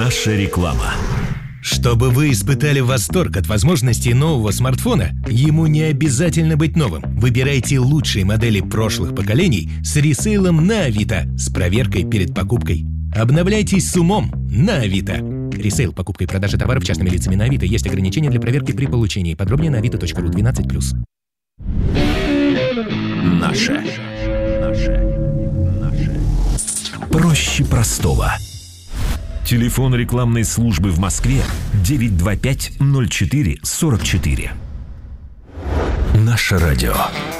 Наша реклама. Чтобы вы испытали восторг от возможностей нового смартфона, ему не обязательно быть новым. Выбирайте лучшие модели прошлых поколений с ресейлом на Авито с проверкой перед покупкой. Обновляйтесь с умом на Авито. Ресейл, покупка и продажа товаров частными лицами на Авито. Есть ограничения для проверки при получении. Подробнее на avito.ru 12+. Наше. Проще простого. Телефон рекламной службы в Москве 925-04-44. Наше радио.